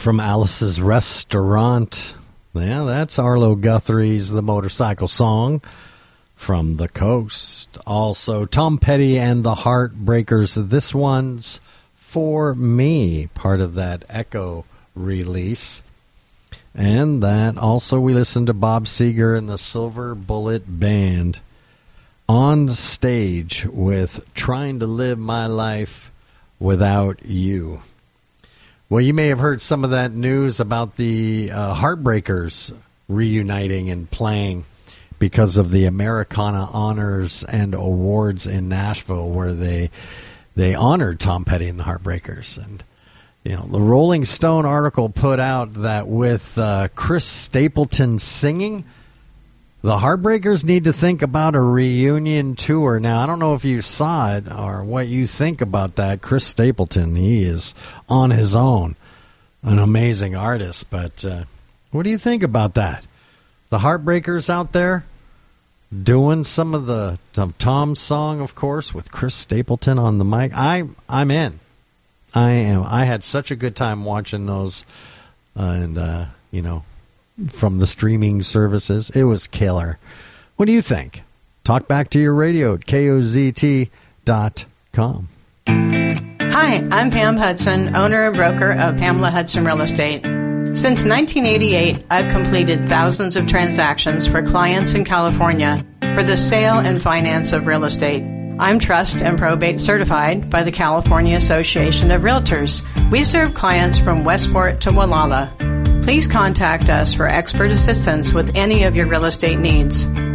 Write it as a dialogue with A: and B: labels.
A: from Alice's Restaurant. Yeah, that's Arlo Guthrie's The Motorcycle Song from the Coast. Also, Tom Petty and the Heartbreakers. This one's For Me, part of that Echo release. And that also we listened to Bob Seger and the Silver Bullet Band on stage with Trying to Live My Life Without You. Well, you may have heard some of that news about the Heartbreakers reuniting and playing because of the Americana Honors and Awards in Nashville, where they honored Tom Petty and the Heartbreakers. And you know, the Rolling Stone article put out that with Chris Stapleton singing, the Heartbreakers need to think about a reunion tour. Now, I don't know if you saw it or what you think about that. Chris Stapleton, he is on his own, an amazing artist. But what do you think about that? The Heartbreakers out there doing some of Tom's song, of course, with Chris Stapleton on the mic. I'm in. I am. I had such a good time watching those, and from the streaming services. It was killer. What do you think? Talk back to your radio at KOZT.com.
B: Hi, I'm Pam Hudson, owner and broker of Pamela Hudson Real Estate. Since 1988, I've completed thousands of transactions for clients in California for the sale and finance of real estate. I'm trust and probate certified by the California Association of Realtors. We serve clients from Westport to Wallala. Please contact us for expert assistance with any of your real estate needs.